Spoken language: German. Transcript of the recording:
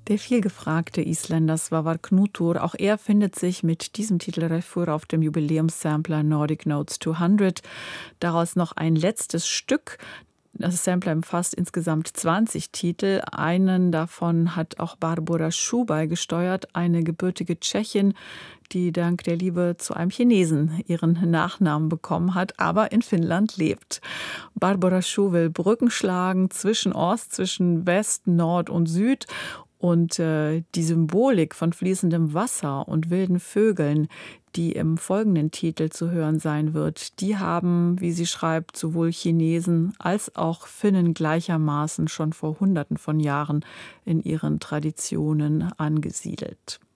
Der vielgefragte Isländer Svavar Knútur, auch er findet sich mit diesem Titel Refur auf dem Jubiläumssampler Nordic Notes 200. Daraus noch ein letztes Stück. Das Sampler umfasst insgesamt 20 Titel. Einen davon hat auch Barbora Schuh beigesteuert, eine gebürtige Tschechin, die dank der Liebe zu einem Chinesen ihren Nachnamen bekommen hat, aber in Finnland lebt. Barbora Schuh will Brücken schlagen zwischen Ost, zwischen West, Nord und Süd. Und die Symbolik von fließendem Wasser und wilden Vögeln, die im folgenden Titel zu hören sein wird, die haben, wie sie schreibt, sowohl Chinesen als auch Finnen gleichermaßen schon vor Hunderten von Jahren in ihren Traditionen angesiedelt.